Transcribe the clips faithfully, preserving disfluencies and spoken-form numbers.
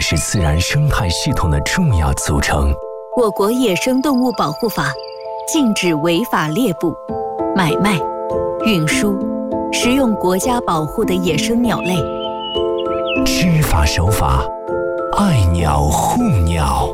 是自然生态系统的重要组成。 我国野生动物保护法禁止违法猎捕、买卖、运输、食用国家保护的野生鸟类。 知法守法，爱鸟护鸟。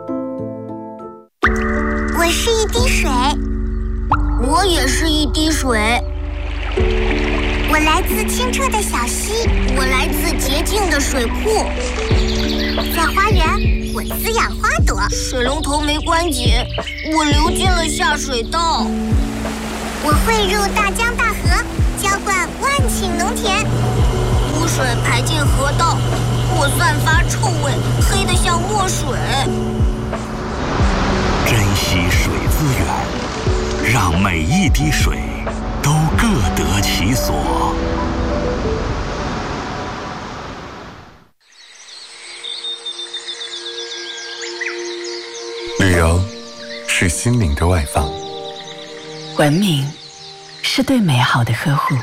我是一滴水， 我也是一滴水。 我来自清澈的小溪， 我来自洁净的水库。 在花园，我滋养花朵。 水龙头没关紧，我流进了下水道。 我汇入大江大河，浇灌万顷农田。 污水排进河道，我散发臭味，黑得像墨水。 珍惜水资源，让每一滴水都各得其所。 旅游是心灵的外放， 文明是对美好的呵护，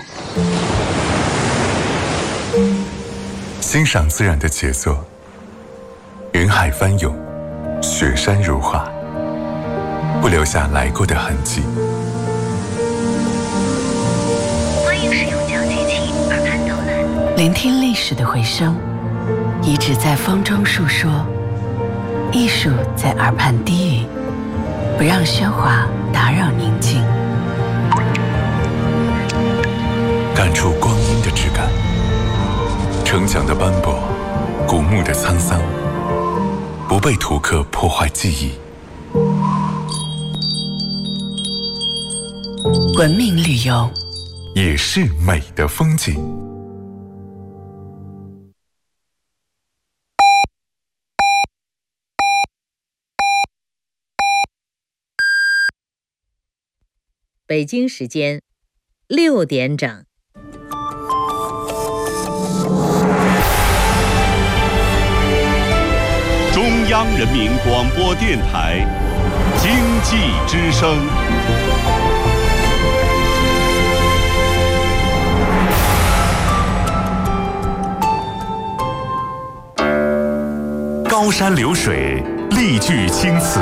欣赏自然的杰作，云海翻涌，雪山如画，不留下来过的痕迹。 欢迎使用讲解器耳畔导览， 聆听历史的回声，遗址在风中述说，艺术在耳畔低语，不让喧哗打扰宁静。 感触光阴的质感，城墙的斑驳，古墓的沧桑，不被图刻破坏记忆。 文明旅游也是美的风景。 北京时间六点整。 中央人民广播电台经济之声。 高山流水，丽句青词。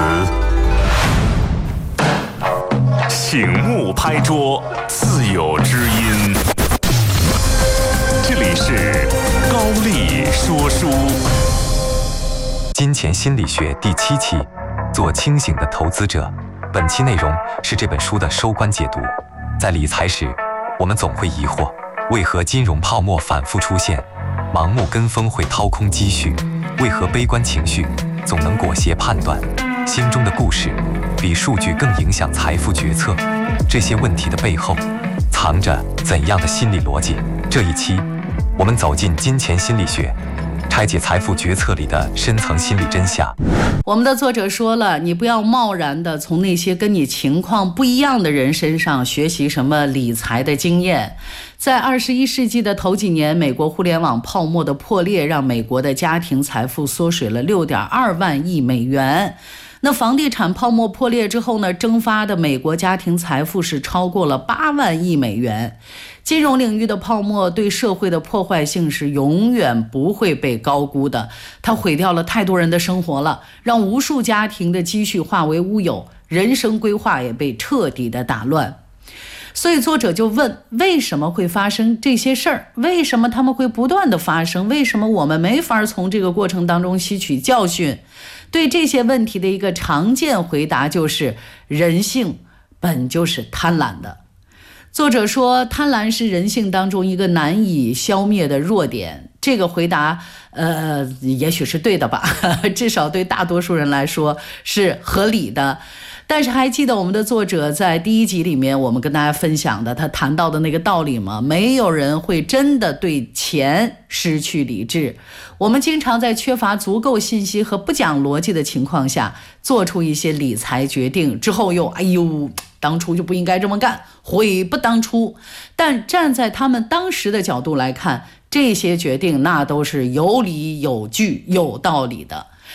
醒目拍桌，自有知音。这里是高丽说书。 金钱心理学第七期，做清醒的投资者。本期内容是这本书的收官解读。在理财时，我们总会疑惑，为何金融泡沫反复出现？盲目跟风会掏空积蓄？为何悲观情绪总能裹挟判断？心中的故事比数据更影响财富决策，这些问题的背后藏着怎样的心理逻辑？这一期我们走进金钱心理学，拆解财富决策里的深层心理真相。 我们的作者说了，你不要贸然的从那些跟你情况不一样的人身上学习什么理财的经验。在二十一世纪的头几年，美国互联网泡沫的破裂让美国的家庭财富缩水了六点二万亿美元。那房地产泡沫破裂之后呢，蒸发的美国家庭财富是超过了八万亿美元。金融领域的泡沫对社会的破坏性是永远不会被高估的，它毁掉了太多人的生活了，让无数家庭的积蓄化为乌有，人生规划也被彻底的打乱。所以作者就问，为什么会发生这些事儿？为什么他们会不断的发生？为什么我们没法从这个过程当中吸取教训？对这些问题的一个常见回答就是，人性本就是贪婪的。作者说，贪婪是人性当中一个难以消灭的弱点。这个回答，呃，也许是对的吧，至少对大多数人来说是合理的。但是还记得我们的作者在第一集里面我们跟大家分享的他谈到的那个道理吗？没有人会真的对钱失去理智。我们经常在缺乏足够信息和不讲逻辑的情况下做出一些理财决定，之后又哎呦当初就不应该这么干，悔不当初。但站在他们当时的角度来看，这些决定那都是有理有据有道理的。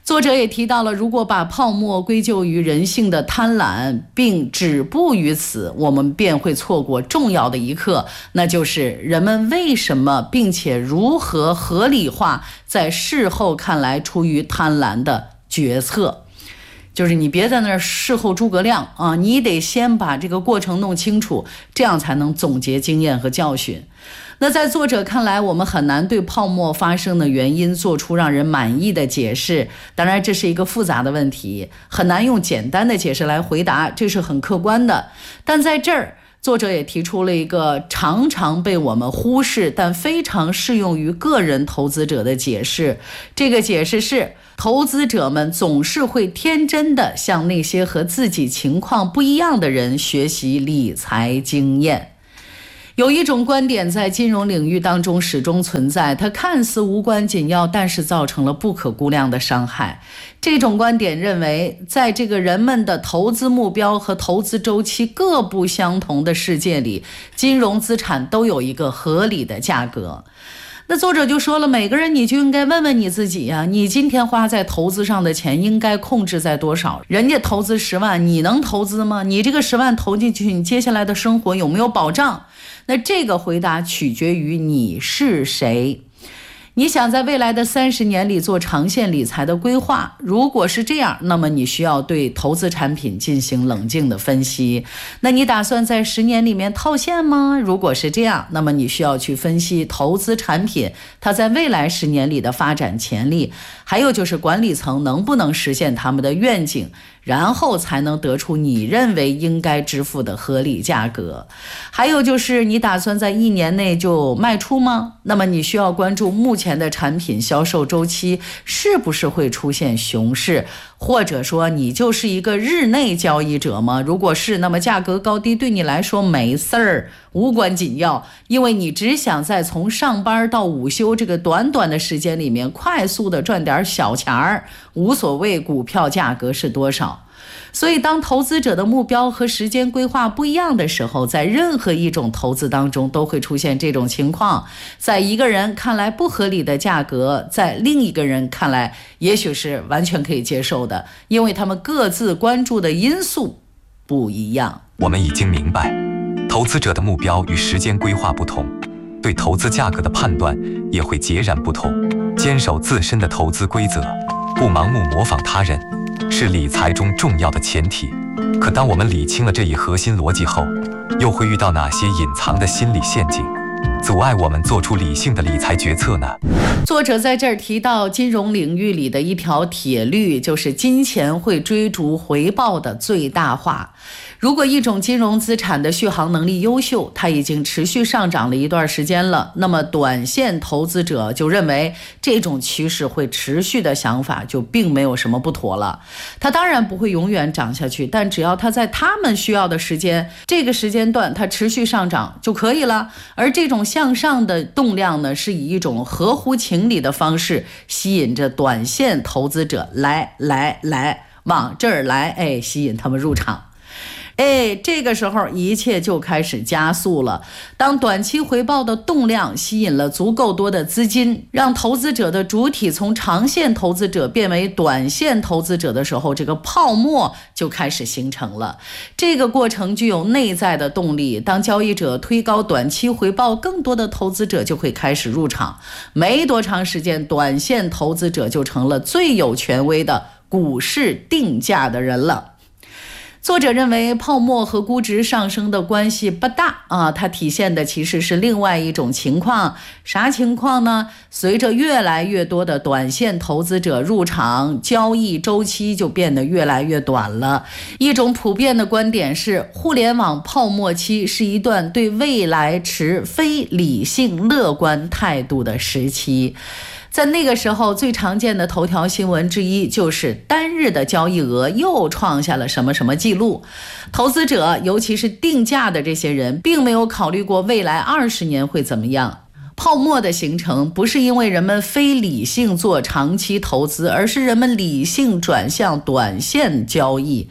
作者也提到了，如果把泡沫归咎于人性的贪婪，并止步于此，我们便会错过重要的一课，那就是人们为什么并且如何合理化在事后看来出于贪婪的决策。就是你别在那儿事后诸葛亮啊，你得先把这个过程弄清楚，这样才能总结经验和教训。那在作者看来，我们很难对泡沫发生的原因做出让人满意的解释。当然，这是一个复杂的问题，很难用简单的解释来回答，这是很客观的。但在这儿，作者也提出了一个常常被我们忽视，但非常适用于个人投资者的解释。这个解释是，投资者们总是会天真的向那些和自己情况不一样的人学习理财经验。有一种观点在金融领域当中始终存在，它看似无关紧要，但是造成了不可估量的伤害。这种观点认为，在这个人们的投资目标和投资周期各不相同的世界里，金融资产都有一个合理的价格。那作者就说了，每个人你就应该问问你自己呀、啊，你今天花在投资上的钱应该控制在多少？人家投资十万，你能投资吗？你这个十万投进去，你接下来的生活有没有保障？那这个回答取决于你是谁。你想在未来的三十年里做长线理财的规划，如果是这样，那么你需要对投资产品进行冷静的分析。那你打算在十年里面套现吗？如果是这样，那么你需要去分析投资产品它在未来十年里的发展潜力，还有就是管理层能不能实现他们的愿景，然后才能得出你认为应该支付的合理价格。还有就是你打算在一年内就卖出吗？那么你需要关注目前的产品销售周期是不是会出现熊市，或者说你就是一个日内交易者吗？如果是，那么价格高低对你来说没事儿，无关紧要，因为你只想在从上班到午休这个短短的时间里面快速的赚点小钱儿，无所谓股票价格是多少。所以当投资者的目标和时间规划不一样的时候，在任何一种投资当中都会出现这种情况，在一个人看来不合理的价格，在另一个人看来也许是完全可以接受的，因为他们各自关注的因素不一样。 我们已经明白，投资者的目标与时间规划不同，对投资价格的判断也会截然不同。坚守自身的投资规则，不盲目模仿他人，是理财中重要的前提。可当我们理清了这一核心逻辑后，又会遇到哪些隐藏的心理陷阱，阻碍我们做出理性的理财决策呢？ 作者在这儿提到金融领域里的一条铁律，就是金钱会追逐回报的最大化。如果一种金融资产的续航能力优秀，它已经持续上涨了一段时间了，那么短线投资者就认为这种趋势会持续的想法就并没有什么不妥了。它当然不会永远涨下去，但只要它在他们需要的时间，这个时间段它持续上涨就可以了。而这种向上的动量呢，是以一种合乎情理的方式吸引着短线投资者来来来往这儿来，哎，吸引他们入场。哎，这个时候一切就开始加速了。当短期回报的动量吸引了足够多的资金，让投资者的主体从长线投资者变为短线投资者的时候，这个泡沫就开始形成了。这个过程具有内在的动力，当交易者推高短期回报，更多的投资者就会开始入场。没多长时间，短线投资者就成了最有权威的股市定价的人了。作者认为泡沫和估值上升的关系不大啊，它体现的其实是另外一种情况。啥情况呢？随着越来越多的短线投资者入场，交易周期就变得越来越短了。一种普遍的观点是，互联网泡沫期是一段对未来持非理性乐观态度的时期。在那个时候，最常见的头条新闻之一就是单日的交易额又创下了什么什么记录。投资者，尤其是定价的这些人，并没有考虑过未来二十年会怎么样。泡沫的形成不是因为人们非理性做长期投资，而是人们理性转向短线交易。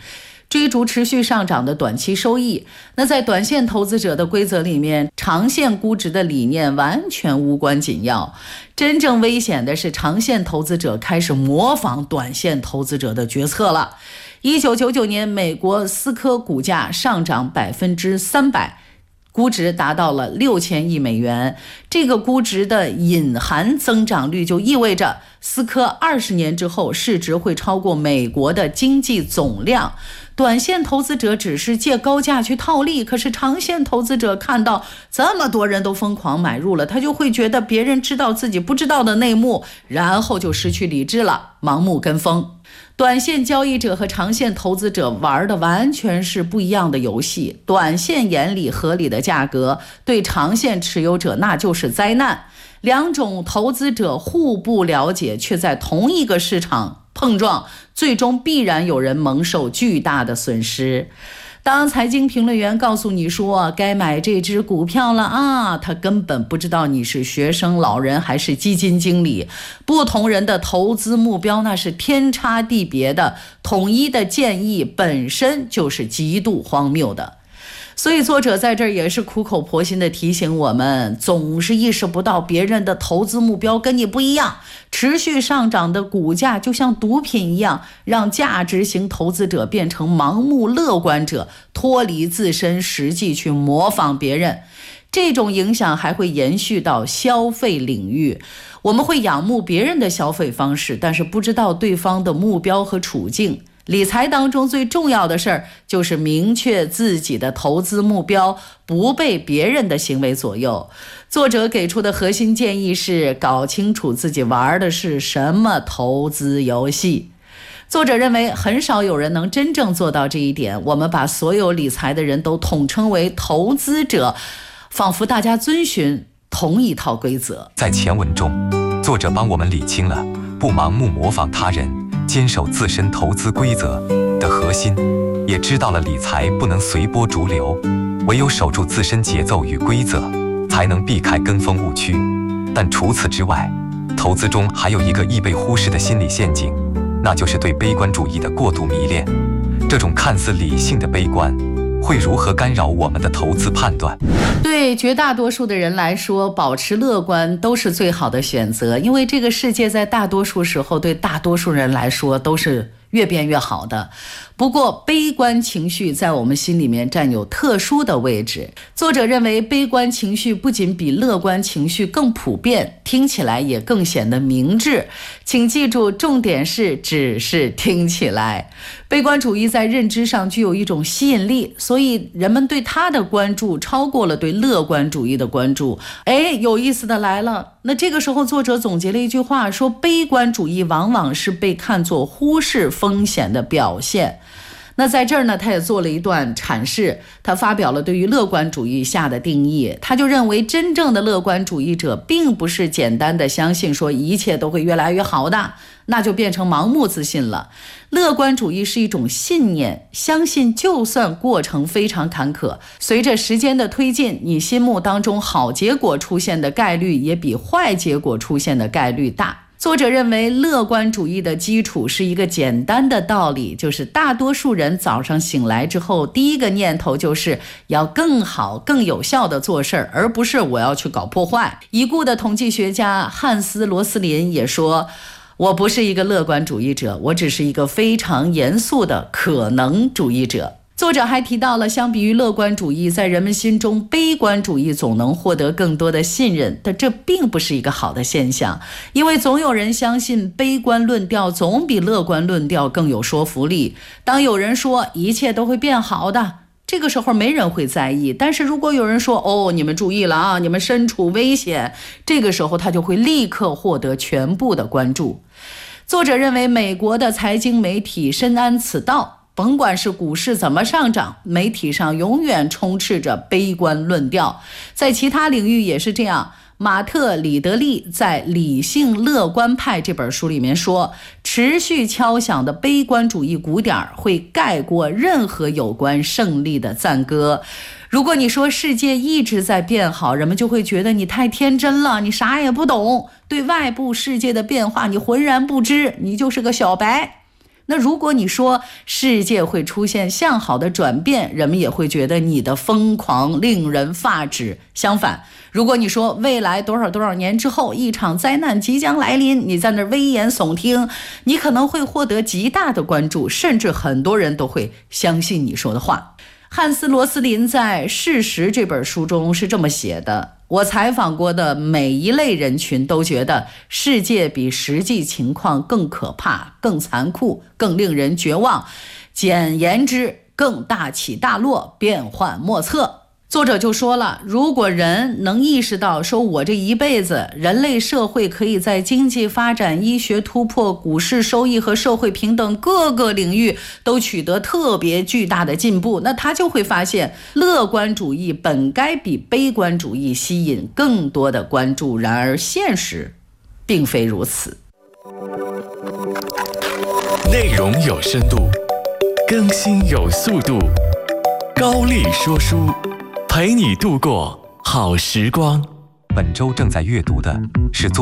追逐持续上涨的短期收益。那在短线投资者的规则里面，长线估值的理念完全无关紧要。真正危险的是长线投资者开始模仿短线投资者的决策了。一九九九年，美国思科股价上涨百分之三百。估值达到了六千亿美元，这个估值的隐含增长率就意味着思科二十年之后市值会超过美国的经济总量。短线投资者只是借高价去套利，可是长线投资者看到这么多人都疯狂买入了，他就会觉得别人知道自己不知道的内幕，然后就失去理智了，盲目跟风。短线交易者和长线投资者玩的完全是不一样的游戏。短线眼里合理的价格，对长线持有者那就是灾难。两种投资者互不了解，却在同一个市场碰撞，最终必然有人蒙受巨大的损失。当财经评论员告诉你说该买这只股票了啊，他根本不知道你是学生、老人还是基金经理。不同人的投资目标那是天差地别的，统一的建议本身就是极度荒谬的。所以作者在这儿也是苦口婆心地提醒我们，总是意识不到别人的投资目标跟你不一样。持续上涨的股价就像毒品一样，让价值型投资者变成盲目乐观者，脱离自身实际去模仿别人。这种影响还会延续到消费领域。我们会仰慕别人的消费方式，但是不知道对方的目标和处境。理财当中最重要的事儿就是明确自己的投资目标，不被别人的行为左右。作者给出的核心建议是搞清楚自己玩的是什么投资游戏。作者认为很少有人能真正做到这一点，我们把所有理财的人都统称为投资者，仿佛大家遵循同一套规则。 在前文中，作者帮我们理清了不盲目模仿他人，坚守自身投资规则的核心，也知道了理财不能随波逐流，唯有守住自身节奏与规则，才能避开跟风误区。但除此之外，投资中还有一个易被忽视的心理陷阱，那就是对悲观主义的过度迷恋。这种看似理性的悲观，会如何干扰我们的投资判断？ 对绝大多数的人来说，保持乐观都是最好的选择，因为这个世界在大多数时候对大多数人来说都是越变越好的。不过悲观情绪在我们心里面占有特殊的位置。作者认为悲观情绪不仅比乐观情绪更普遍，听起来也更显得明智。请记住，重点是只是听起来。悲观主义在认知上具有一种吸引力，所以人们对它的关注超过了对乐观主义的关注。哎，有意思的来了，那这个时候作者总结了一句话，说悲观主义往往是被看作忽视风险的表现。那在这儿呢，他也做了一段阐释，他发表了对于乐观主义下的定义。他就认为真正的乐观主义者并不是简单的相信说一切都会越来越好的，那就变成盲目自信了。乐观主义是一种信念，相信就算过程非常坎坷，随着时间的推进，你心目当中好结果出现的概率也比坏结果出现的概率大。作者认为乐观主义的基础是一个简单的道理，就是大多数人早上醒来之后，第一个念头就是要更好更有效的做事儿，而不是我要去搞破坏。已故的统计学家汉斯·罗斯林也说，我不是一个乐观主义者，我只是一个非常严肃的可能主义者。作者还提到了，相比于乐观主义，在人们心中悲观主义总能获得更多的信任，但这并不是一个好的现象，因为总有人相信悲观论调总比乐观论调更有说服力。当有人说一切都会变好的，这个时候没人会在意，但是如果有人说哦，你们注意了啊，你们身处危险，这个时候他就会立刻获得全部的关注。作者认为美国的财经媒体深谙此道，甭管是股市怎么上涨，媒体上永远充斥着悲观论调。在其他领域也是这样。马特·里德利在《理性乐观派》这本书里面说，持续敲响的悲观主义鼓点会盖过任何有关胜利的赞歌。如果你说世界一直在变好，人们就会觉得你太天真了，你啥也不懂，对外部世界的变化你浑然不知，你就是个小白。 那如果你说世界会出现向好的转变，人们也会觉得你的疯狂令人发指。相反，如果你说未来多少多少年之后一场灾难即将来临，你在那儿危言耸听，你可能会获得极大的关注，甚至很多人都会相信你说的话。汉斯·罗斯林在《事实》这本书中是这么写的：我采访过的每一类人群都觉得世界比实际情况更可怕、更残酷、更令人绝望，简言之，更大起大落，变幻莫测。作者就说了，如果人能意识到说我这一辈子人类社会可以在经济发展、医学突破、股市收益和社会平等各个领域都取得特别巨大的进步，那他就会发现乐观主义本该比悲观主义吸引更多的关注，然而现实并非如此。 内容有深度，更新有速度，高丽说书，陪你度过好时光。 本周正在阅读的是作